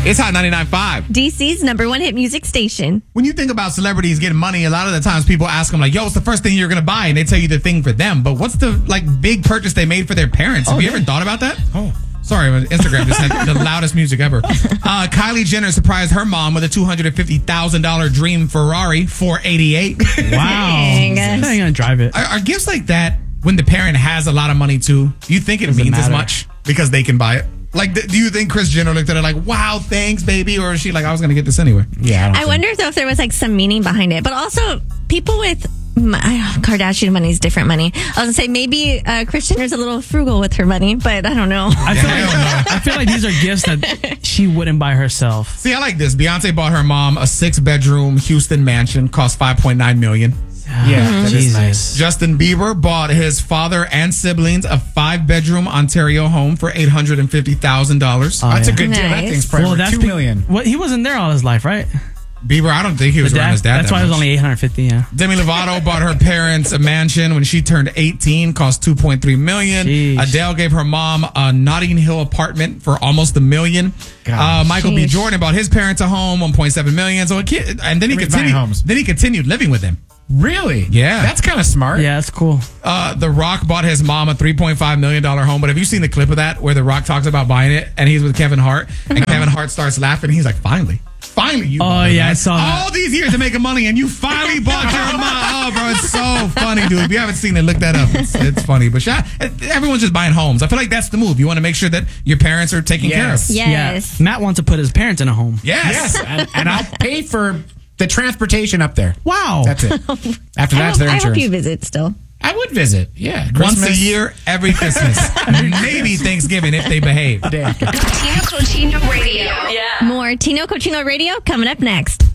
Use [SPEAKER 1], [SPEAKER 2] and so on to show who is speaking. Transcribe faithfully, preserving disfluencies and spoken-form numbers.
[SPEAKER 1] It's Hot ninety-nine point five.
[SPEAKER 2] D C's number one hit music station.
[SPEAKER 1] When you think about celebrities getting money, a lot of the times people ask them like, yo, what's the first thing you're going to buy? And they tell you the thing for them. But what's the like big purchase they made for their parents? Have
[SPEAKER 3] Oh,
[SPEAKER 1] you
[SPEAKER 3] yeah.
[SPEAKER 1] ever thought about that?
[SPEAKER 3] Oh.
[SPEAKER 1] Sorry, Instagram just had the loudest music ever. Uh, Kylie Jenner surprised her mom with a two hundred fifty thousand dollars dream Ferrari four eighty-eight.
[SPEAKER 4] Wow.
[SPEAKER 2] Dang.
[SPEAKER 4] I ain't gonna drive it.
[SPEAKER 1] Are, are gifts like that, when the parent has a lot of money too, do you think it
[SPEAKER 4] Doesn't
[SPEAKER 1] means as
[SPEAKER 4] matter.
[SPEAKER 1] much because they can buy it? Like, th- do you think Kris Jenner looked at it like, wow, thanks, baby? Or is she like, I was going to get this anyway?
[SPEAKER 3] Yeah, I, don't
[SPEAKER 2] I
[SPEAKER 3] think-
[SPEAKER 2] wonder though if there was like some meaning behind it. But also, people with m- I- Kardashian money is different money. I was gonna say maybe uh, Kris Jenner's a little frugal with her money, but I don't know.
[SPEAKER 4] I feel,
[SPEAKER 1] Yeah,
[SPEAKER 4] like, I feel like these are gifts that she wouldn't buy herself.
[SPEAKER 1] See, I like this. Beyonce bought her mom a six-bedroom Houston mansion, cost five point nine million dollars.
[SPEAKER 3] Yeah, that is
[SPEAKER 4] Jesus.
[SPEAKER 3] nice.
[SPEAKER 1] Justin Bieber bought his father and siblings a five-bedroom Ontario home for eight hundred fifty thousand dollars.
[SPEAKER 4] Oh,
[SPEAKER 3] That's
[SPEAKER 4] yeah.
[SPEAKER 3] a good deal. That
[SPEAKER 2] Nice.
[SPEAKER 3] thing's probably
[SPEAKER 4] Well,
[SPEAKER 3] worth
[SPEAKER 4] that's
[SPEAKER 3] two
[SPEAKER 4] be-
[SPEAKER 3] million.
[SPEAKER 4] What he wasn't there all his life, right?
[SPEAKER 1] Bieber, I don't think he was
[SPEAKER 4] The
[SPEAKER 1] around
[SPEAKER 4] dad-
[SPEAKER 1] his dad
[SPEAKER 4] that's
[SPEAKER 1] that
[SPEAKER 4] why it was
[SPEAKER 1] much.
[SPEAKER 4] only eight hundred fifty. Yeah.
[SPEAKER 1] Demi Lovato bought her parents a mansion when she turned eighteen, cost two point three million dollars.
[SPEAKER 4] Sheesh.
[SPEAKER 1] Adele gave her mom a Notting Hill apartment for almost a million.
[SPEAKER 3] God.
[SPEAKER 1] Uh, Michael B.
[SPEAKER 2] Sheesh.
[SPEAKER 1] Jordan bought his parents a home, one point seven million dollars. So a kid, and then he
[SPEAKER 3] Everybody's buying
[SPEAKER 1] continued.
[SPEAKER 3] homes.
[SPEAKER 1] Then he continued living with them.
[SPEAKER 3] Really?
[SPEAKER 1] Yeah.
[SPEAKER 3] That's kind of smart.
[SPEAKER 4] Yeah, that's cool.
[SPEAKER 1] Uh, The Rock bought his mom a three point five million dollars home. But have you seen the clip of that where The Rock talks about buying it and he's with Kevin Hart and Kevin Hart starts laughing? He's like, finally. Finally, you
[SPEAKER 4] Oh,
[SPEAKER 1] bought it,
[SPEAKER 4] yeah,
[SPEAKER 1] man.
[SPEAKER 4] I saw that.
[SPEAKER 1] All these years of making money and you finally bought your mom. Oh, bro, it's so funny, dude. If you haven't seen it, look that up. It's, it's funny. But shout, everyone's just buying homes. I feel like that's the move. You want to make sure that your parents are taken
[SPEAKER 3] Yes.
[SPEAKER 1] care of.
[SPEAKER 2] Yes.
[SPEAKER 4] Yeah. Matt wants to put his parents in a home.
[SPEAKER 1] Yes.
[SPEAKER 3] Yes, and, and I'll pay for the transportation up there.
[SPEAKER 4] Wow.
[SPEAKER 3] That's it. After
[SPEAKER 2] I
[SPEAKER 3] that's
[SPEAKER 2] hope,
[SPEAKER 3] their
[SPEAKER 2] I hope
[SPEAKER 3] insurance.
[SPEAKER 2] you visit still.
[SPEAKER 3] I would visit. Yeah,
[SPEAKER 1] Once a
[SPEAKER 3] Christmas.
[SPEAKER 1] year, every Christmas. Maybe Thanksgiving if they behave.
[SPEAKER 3] Day after.
[SPEAKER 5] Tino Cochino Radio.
[SPEAKER 2] More Tino Cochino Radio coming up next.